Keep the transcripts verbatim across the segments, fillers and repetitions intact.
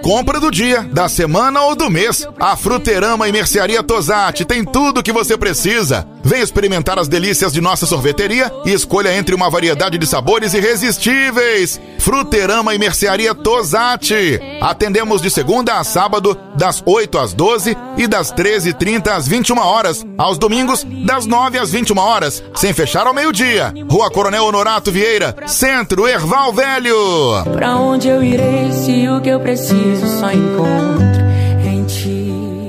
compra do dia, da semana ou do mês. A Fruterama e Mercearia Tosatti tem tudo o que você precisa. Venha experimentar as delícias de nossa sorveteria e escolha entre uma variedade de sabores irresistíveis. Fruterama e Mercearia Tosatti. Atendemos de segunda a sábado, das oito às doze e das treze e trinta às vinte e uma horas. Aos domingos, das nove às vinte e uma horas, sem fechar ao meio-dia. Rua Coronel Honorato Vieira, Centro, Erval Velho. Pra onde eu irei se o que eu preciso só encontro em ti?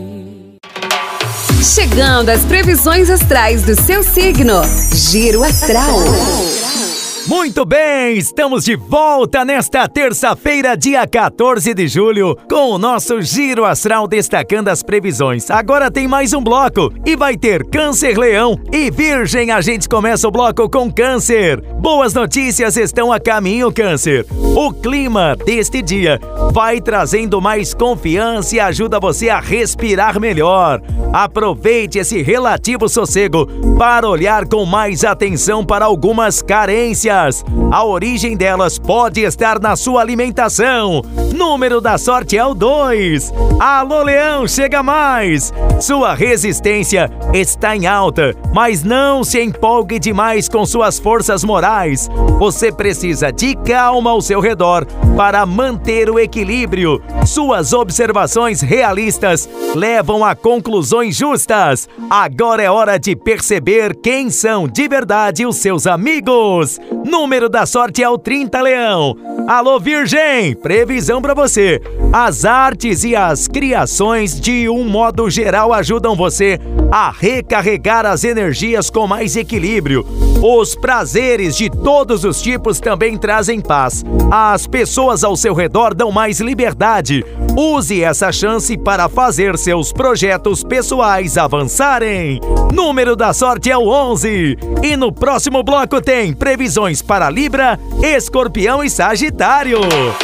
Chegando às previsões astrais do seu signo. Giro Astral. Muito bem, estamos de volta nesta terça-feira, dia quatorze de julho, com o nosso Giro Astral destacando as previsões. Agora tem mais um bloco e vai ter Câncer, Leão e Virgem. A gente começa o bloco com Câncer. Boas notícias estão a caminho, Câncer. O clima deste dia vai trazendo mais confiança e ajuda você a respirar melhor. Aproveite esse relativo sossego para olhar com mais atenção para algumas carências. A origem delas pode estar na sua alimentação. Número da sorte é o dois. Alô, Leão, chega mais! Sua resistência está em alta, mas não se empolgue demais com suas forças morais. Você precisa de calma ao seu redor para manter o equilíbrio. Suas observações realistas levam a conclusões justas. Agora é hora de perceber quem são de verdade os seus amigos. Número da sorte é o trinta, Leão. Alô, Virgem, previsão para você. As artes e as criações, de um modo geral, ajudam você a recarregar as energias com mais equilíbrio. Os prazeres de todos os tipos também trazem paz. As pessoas ao seu redor dão mais liberdade. Use essa chance para fazer seus projetos pessoais avançarem. Número da sorte é o onze. E no próximo bloco tem previsões para Libra, Escorpião e Sagitário.